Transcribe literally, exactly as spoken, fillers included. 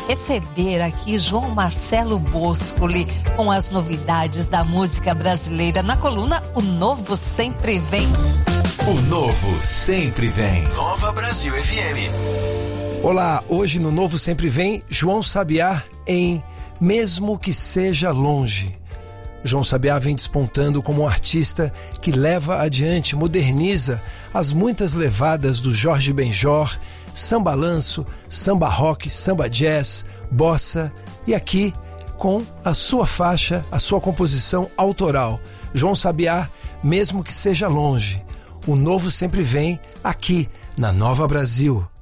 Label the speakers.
Speaker 1: receber aqui João Marcelo Boscoli com as novidades da música brasileira na coluna O Novo Sempre Vem.
Speaker 2: O Novo Sempre Vem. Nova Brasil F M.
Speaker 3: Olá, hoje no Novo Sempre Vem, João Sabiá em Mesmo Que Seja Longe. João Sabiá vem despontando como um artista que leva adiante, moderniza as muitas levadas do Jorge Benjor, samba lanço, samba rock, samba jazz, bossa e aqui com a sua faixa, a sua composição autoral. João Sabiá, Mesmo Que Seja Longe. O Novo Sempre Vem aqui na Nova Brasil.